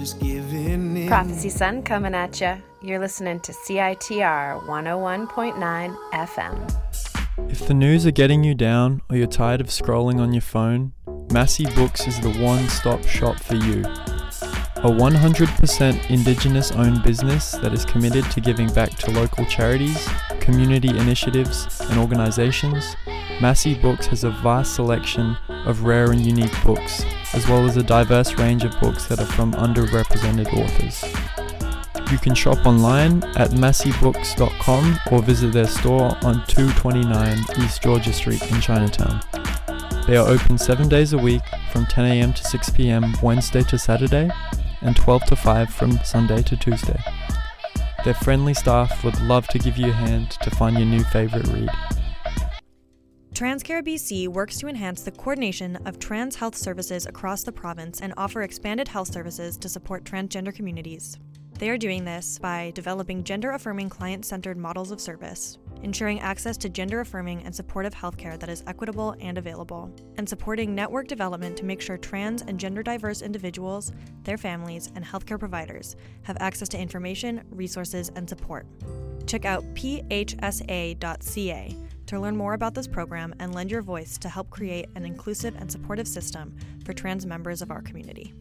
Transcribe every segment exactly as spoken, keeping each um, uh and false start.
just giving in. Prophecy Sun coming at ya. You're listening to C I T R one oh one point nine F M. If the news are getting you down or you're tired of scrolling on your phone, Massey Books is the one-stop shop for you. A one hundred percent Indigenous-owned business that is committed to giving back to local charities, community initiatives, and organisations, Massey Books has a vast selection of rare and unique books, as well as a diverse range of books that are from underrepresented authors. You can shop online at massey books dot com or visit their store on two twenty-nine East Georgia Street in Chinatown. They are open seven days a week from ten a.m. to six p.m. Wednesday to Saturday and twelve to five from Sunday to Tuesday. Their friendly staff would love to give you a hand to find your new favourite read. TransCare B C works to enhance the coordination of trans health services across the province and offer expanded health services to support transgender communities. They are doing this by developing gender-affirming client-centered models of service, ensuring access to gender-affirming and supportive healthcare that is equitable and available, and supporting network development to make sure trans and gender-diverse individuals, their families, and healthcare providers have access to information, resources, and support. Check out p h s a dot c a to learn more about this program and lend your voice to help create an inclusive and supportive system for trans members of our community.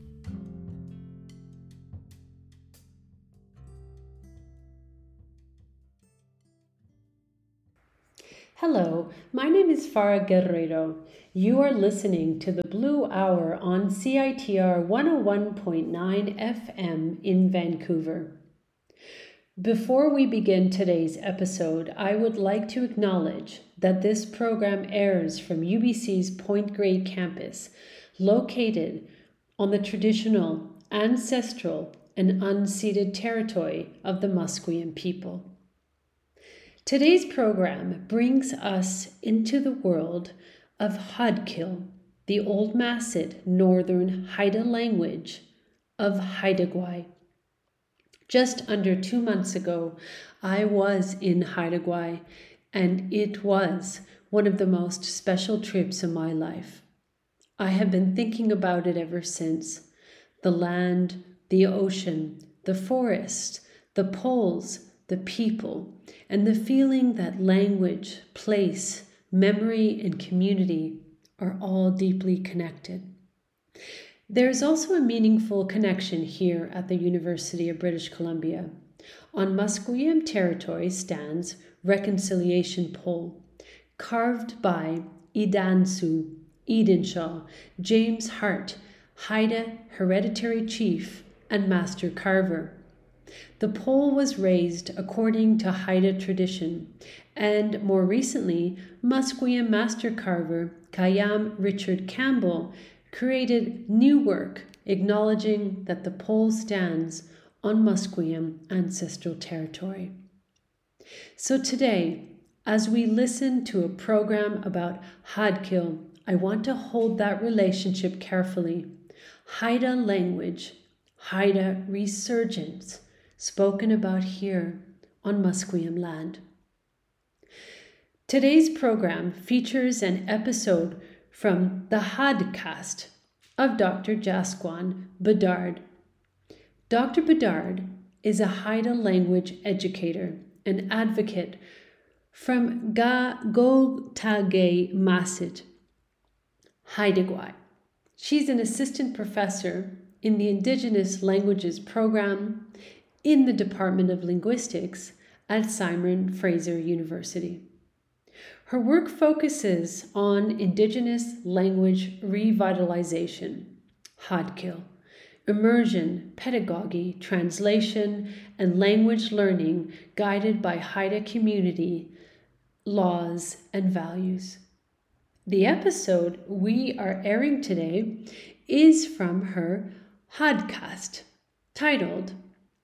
Hello, my name is Farah Guerrero. You are listening to the Blue Hour on C I T R one oh one point nine F M in Vancouver. Before we begin today's episode, I would like to acknowledge that this program airs from U B C's Point Grey campus, located on the traditional, ancestral, and unceded territory of the Musqueam people. Today's program brings us into the world of Hadkil, the Old Masset Northern Haida language of Haida Gwaii. Just under two months ago, I was in Haida Gwaii, and it was one of the most special trips of my life. I have been thinking about it ever since. The land, the ocean, the forest, the poles, the people, and the feeling that language, place, memory, and community are all deeply connected. There is also a meaningful connection here at the University of British Columbia. On Musqueam territory stands Reconciliation Pole, carved by Idansu, Edenshaw, James Hart, Haida hereditary chief and master carver. The pole was raised according to Haida tradition, and more recently, Musqueam master carver Kayam Richard Campbell created new work acknowledging that the pole stands on Musqueam ancestral territory. So today, as we listen to a program about Hadkil, I want to hold that relationship carefully. Haida language, Haida resurgence, spoken about here on Musqueam land. Today's program features an episode from the Hadcast of Doctor Jasquan Bedard. Doctor Bedard is a Haida language educator and advocate from Ga Gotage Masset, Haida Gwaii. She's an assistant professor in the Indigenous Languages program in the Department of Linguistics at Simon Fraser University. Her work focuses on Indigenous language revitalization, Hadkil, immersion, pedagogy, translation, and language learning guided by Haida community, laws, and values. The episode we are airing today is from her Hadcast, titled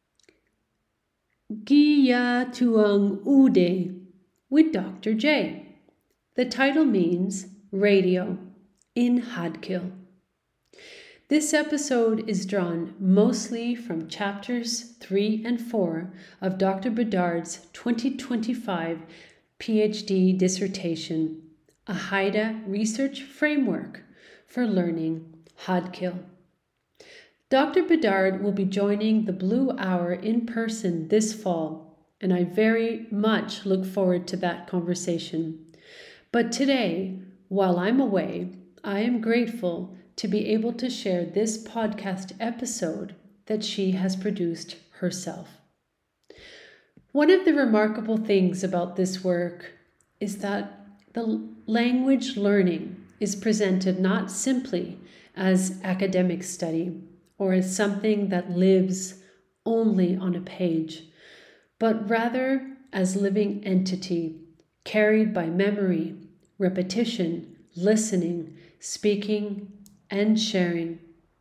Giya Tuang Ude with Doctor J. The title means radio in Hadkil. This episode is drawn mostly from chapters three and four of Doctor Bedard's twenty twenty-five PhD dissertation, A Haida Research Framework for Learning Hadkil. Doctor Bedard will be joining the Blue Hour in person this fall, and I very much look forward to that conversation. But today, while I'm away, I am grateful to be able to share this podcast episode that she has produced herself. One of the remarkable things about this work is that the language learning is presented not simply as academic study or as something that lives only on a page, but rather as living entity carried by memory, repetition, listening, speaking, and sharing.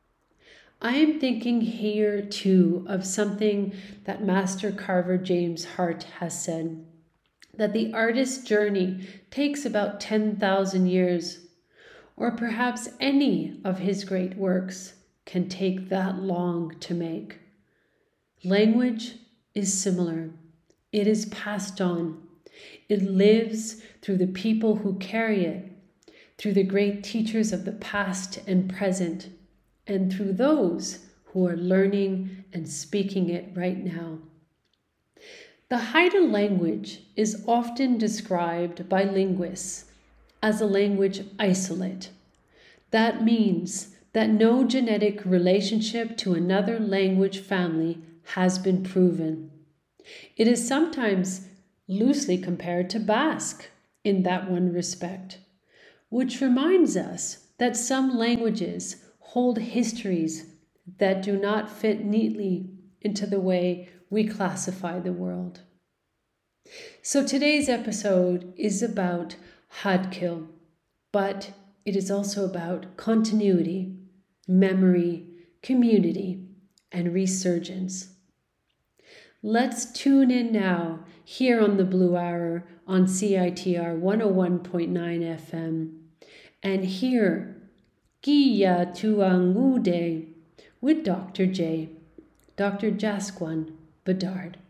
I am thinking here too of something that Master Carver James Hart has said, that the artist's journey takes about ten thousand years, or perhaps any of his great works can take that long to make. Language is similar. It is passed on. It lives through the people who carry it, through the great teachers of the past and present, and through those who are learning and speaking it right now. The Haida language is often described by linguists as a language isolate. That means that no genetic relationship to another language family has been proven. It is sometimes loosely compared to Basque in that one respect, which reminds us that some languages hold histories that do not fit neatly into the way we classify the world. So today's episode is about Hadkil, but it is also about continuity, memory, community, and resurgence. Let's tune in now here on the Blue Hour on C I T R one oh one point nine F M and hear Giya Tuangude with Doctor J, Doctor Jasquan Bedard.